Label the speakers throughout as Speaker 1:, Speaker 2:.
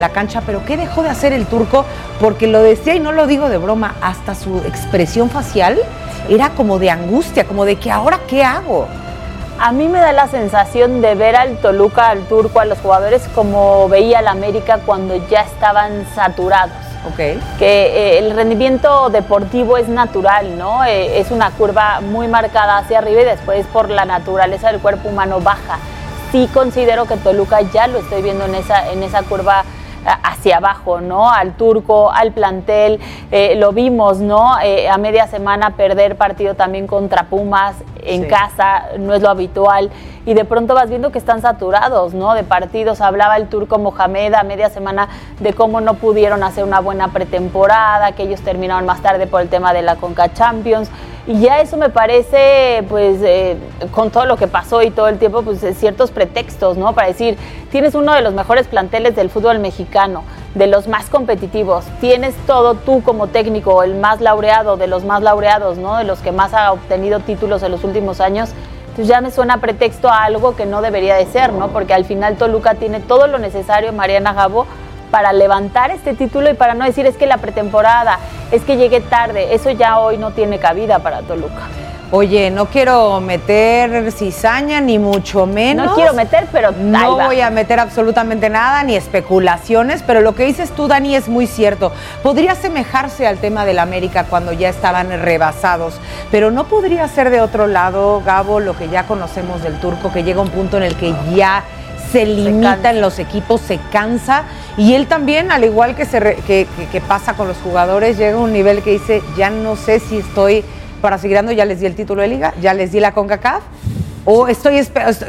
Speaker 1: la cancha, pero ¿qué dejó de hacer el Turco? Porque lo decía y no lo digo de broma, hasta su expresión facial era como de angustia, como de que ahora ¿qué hago?
Speaker 2: A mí me da la sensación de ver al Toluca, al Turco, a los jugadores como veía al América cuando ya estaban saturados.
Speaker 1: Okay.
Speaker 2: Que el rendimiento deportivo es natural, ¿no? Es una curva muy marcada hacia arriba y después por la naturaleza del cuerpo humano baja. Sí considero que Toluca ya lo estoy viendo en esa curva hacia abajo, ¿no? Al Turco, al plantel, lo vimos, ¿no? A media semana perder partido también contra Pumas en casa, no es lo habitual, y de pronto vas viendo que están saturados, ¿no? De partidos. Hablaba el Turco Mohamed a media semana de cómo no pudieron hacer una buena pretemporada, que ellos terminaron más tarde por el tema de la Conca Champions, y ya eso me parece, pues, con todo lo que pasó y todo el tiempo, pues, ciertos pretextos, ¿no? Para decir, tienes uno de los mejores planteles del fútbol mexicano, de los más competitivos, tienes todo tú como técnico, el más laureado de los más laureados, ¿no? De los que más ha obtenido títulos en los últimos años. Entonces ya me suena pretexto a algo que no debería de ser, ¿no? Porque al final Toluca tiene todo lo necesario, Mariana Gabo, para levantar este título y para no decir es que la pretemporada, es que llegué tarde. Eso ya hoy no tiene cabida para Toluca.
Speaker 1: Oye, no quiero meter cizaña ni mucho menos.
Speaker 2: No quiero meter, pero
Speaker 1: no voy a meter absolutamente nada, ni especulaciones, pero lo que dices tú, Dani, es muy cierto. Podría asemejarse al tema del América cuando ya estaban rebasados, pero no podría ser de otro lado, Gabo, lo que ya conocemos del Turco, que llega un punto en el que ya se limitan los equipos, se cansa, y él también, al igual que pasa con los jugadores, llega a un nivel que dice, ya no sé si estoy para seguir dando, ya les di el título de liga, ya les di la CONCACAF, o estoy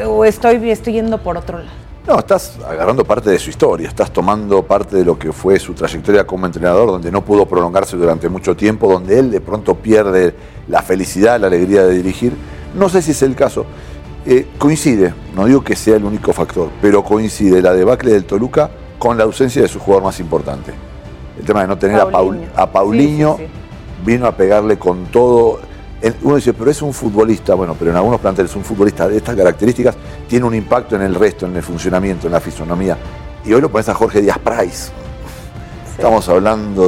Speaker 1: yendo por otro lado.
Speaker 3: No, estás agarrando parte de su historia, estás tomando parte de lo que fue su trayectoria como entrenador, donde no pudo prolongarse durante mucho tiempo, donde él de pronto pierde la felicidad, la alegría de dirigir. No sé si es el caso. Coincide, no digo que sea el único factor, pero coincide la debacle del Toluca con la ausencia de su jugador más importante. El tema de no tener a Paulinho sí. Vino a pegarle con todo. Uno dice, pero es un futbolista, bueno, pero en algunos planteles un futbolista de estas características tiene un impacto en el resto, en el funcionamiento, en la fisonomía. Y hoy lo pones a Jorge Díaz Price. Sí. Estamos hablando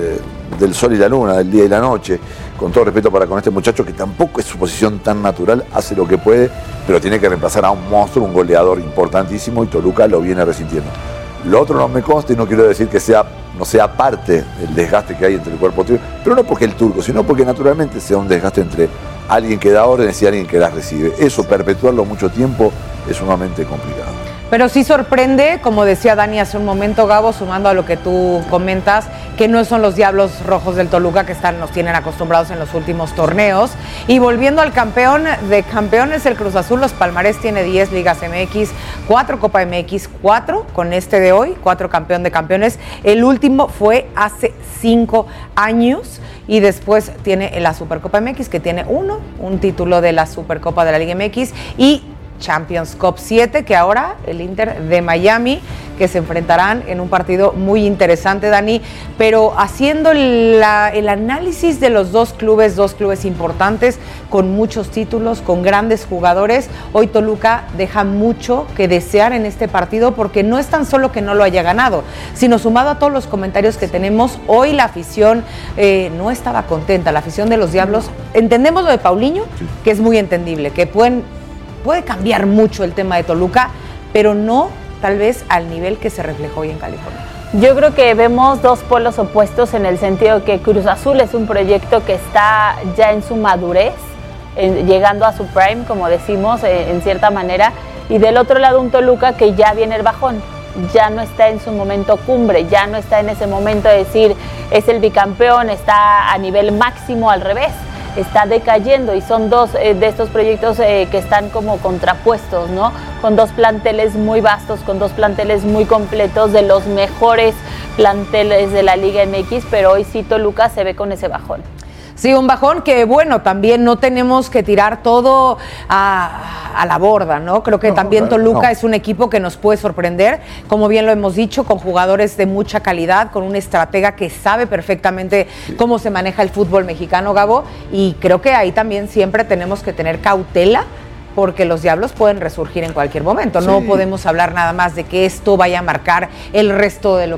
Speaker 3: del sol y la luna, del día y la noche. Con todo respeto para con este muchacho, que tampoco es su posición tan natural, hace lo que puede, pero tiene que reemplazar a un monstruo, un goleador importantísimo, y Toluca lo viene resintiendo. Lo otro no me consta y no quiero decir que no sea parte del desgaste que hay entre el cuerpo técnico, pero no porque el Turco, sino porque naturalmente sea un desgaste entre alguien que da órdenes y alguien que las recibe. Eso, perpetuarlo mucho tiempo, es sumamente complicado.
Speaker 1: Pero sí sorprende, como decía Dani hace un momento, Gabo, sumando a lo que tú comentas, que no son los Diablos Rojos del Toluca que nos tienen acostumbrados en los últimos torneos. Y volviendo al campeón de campeones, el Cruz Azul, los palmarés tiene 10 Ligas MX, 4 Copa MX, 4 con este de hoy, 4 campeón de campeones. El último fue hace 5 años. Y después tiene la Supercopa MX, que tiene un título de la Supercopa de la Liga MX, y Champions Cup 7, que ahora el Inter de Miami, que se enfrentarán en un partido muy interesante, Dani, pero haciendo el análisis de los dos clubes importantes, con muchos títulos, con grandes jugadores. Hoy Toluca deja mucho que desear en este partido, porque no es tan solo que no lo haya ganado, sino sumado a todos los comentarios que tenemos, hoy la afición no estaba contenta, la afición de los Diablos. Entendemos lo de Paulinho, que es muy entendible, que puede cambiar mucho el tema de Toluca, pero no tal vez al nivel que se reflejó hoy en California.
Speaker 2: Yo creo que vemos dos polos opuestos, en el sentido que Cruz Azul es un proyecto que está ya en su madurez, llegando a su prime, como decimos, en cierta manera, y del otro lado un Toluca que ya viene el bajón, ya no está en su momento cumbre, ya no está en ese momento de decir es el bicampeón, está a nivel máximo, al revés. Está decayendo, y son dos de estos proyectos que están como contrapuestos, ¿no? Con dos planteles muy vastos, con dos planteles muy completos, de los mejores planteles de la Liga MX, pero hoy sí Toluca se ve con ese bajón.
Speaker 1: Sí, un bajón que, bueno, también no tenemos que tirar todo a la borda, ¿no? Creo que también Toluca es un equipo que nos puede sorprender, como bien lo hemos dicho, con jugadores de mucha calidad, con un estratega que sabe perfectamente cómo se maneja el fútbol mexicano, Gabo, y creo que ahí también siempre tenemos que tener cautela, porque los Diablos pueden resurgir en cualquier momento. No podemos hablar nada más de que esto vaya a marcar el resto de lo